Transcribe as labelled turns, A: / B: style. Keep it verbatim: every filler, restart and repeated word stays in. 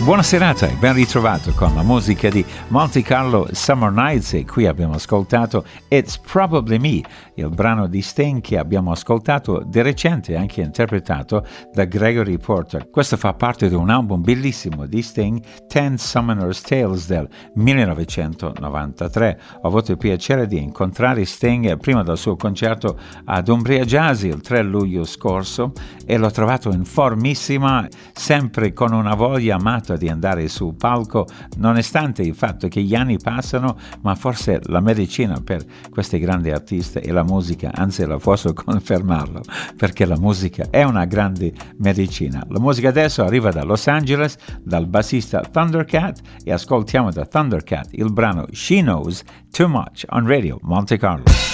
A: Buona serata e ben ritrovato con la musica di Monte Carlo Summer Nights, e qui abbiamo ascoltato It's Probably Me, il brano di Sting che abbiamo ascoltato di recente, anche interpretato da Gregory Porter. Questo fa parte di un album bellissimo di Sting, Ten Summoner's Tales del millenovecentonovantatré. Ho avuto il piacere di incontrare Sting prima del suo concerto ad Umbria Jazz il tre luglio scorso e l'ho trovato in formissima, sempre con una voglia amata di andare sul palco, nonostante il fatto che gli anni passano, ma forse la medicina per questi grandi artisti è la musica, anzi la posso confermarlo, perché la musica è una grande medicina. La musica adesso arriva da Los Angeles, dal bassista Thundercat, e ascoltiamo da Thundercat il brano She Knows Too Much on Radio Monte Carlo.